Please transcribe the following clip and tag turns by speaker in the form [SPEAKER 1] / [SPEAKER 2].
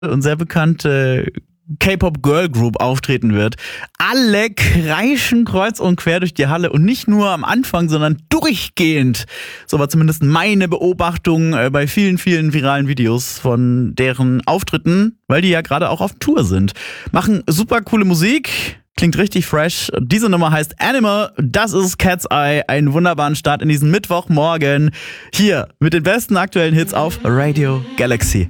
[SPEAKER 1] und sehr bekannte K-Pop Girl Group auftreten wird. Alle kreischen kreuz und quer durch die Halle und nicht nur am Anfang, sondern durchgehend. So war zumindest meine Beobachtung bei vielen, vielen viralen Videos von deren Auftritten, weil die ja gerade auch auf Tour sind. Machen super coole Musik. Klingt richtig fresh. Diese Nummer heißt Animal. Das ist Cat's Eye. Einen wunderbaren Start in diesen Mittwochmorgen. Hier mit den besten aktuellen Hits auf Radio Galaxy.